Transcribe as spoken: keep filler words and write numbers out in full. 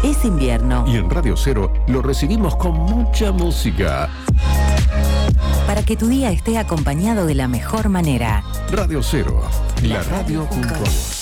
Es invierno. Y en Radio Cero lo recibimos con mucha música. Para que tu día esté acompañado de la mejor manera. Radio Cero, la radio junto a vos.